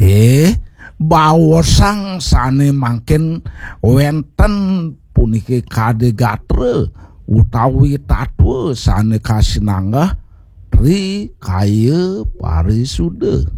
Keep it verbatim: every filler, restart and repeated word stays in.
Eh baosang sane mangkin wenten puniki kade gatre utawi tatwe sane kasinanggah tri kaya parisude.